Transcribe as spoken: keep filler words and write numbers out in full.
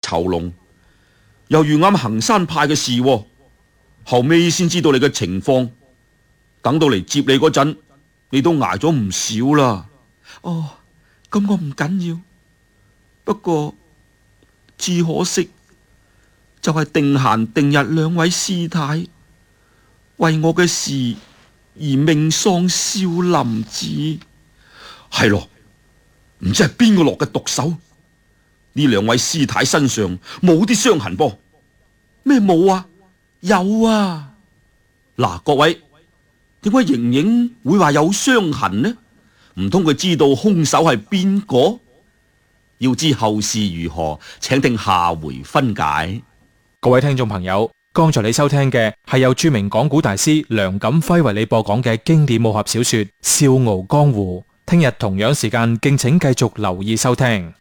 囚籠，又遇啱衡山派嘅事，後尾先知道你嘅情況。等到嚟接你嗰陣，你都挨咗唔少啦。 哦，咁我唔緊要，不過只可惜就係定閒定日兩位師太為我嘅事而命喪少林寺。 係咯，唔知係邊個落嘅毒手？呢兩位師太身上冇啲傷痕噃？ 咩冇啊？有啊！ 嗱，各位，點解盈盈會話有傷痕呢？唔通佢知道兇手係邊個？要知後事如何，請聽下回分解。 各位聽眾朋友，剛才你收聽嘅係由著名講古大師梁錦輝為你播講嘅經典武俠小說《笑傲江湖》。聽日同樣時間敬請繼續留意收聽。